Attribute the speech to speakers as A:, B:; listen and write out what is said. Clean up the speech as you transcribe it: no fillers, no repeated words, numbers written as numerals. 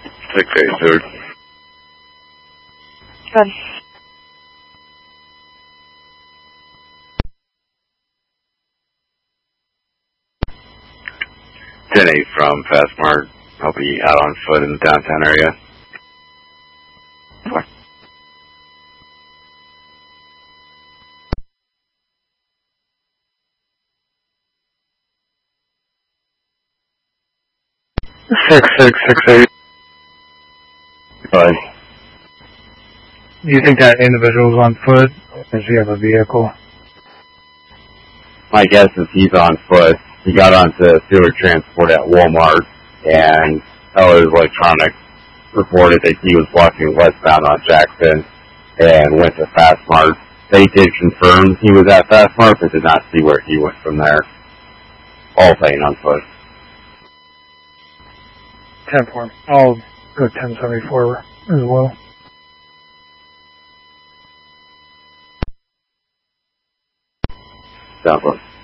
A: Okay, sir.
B: Good.
A: 10-8 from Fastmart. I'll be out on foot in the downtown area.
B: What?
C: Six 8.
A: Go ahead.
C: Do you think that individual's on foot, or does he have a vehicle?
A: My guess is he's on foot. He got onto sewer transport at Walmart, and Teller's Electronics reported that he was walking westbound on Jackson and went to Fastmart. They did confirm he was at Fastmart, but did not see where he went from there. All saying on foot.
C: 10-4. I'll go 1074 as well.
A: Southwest.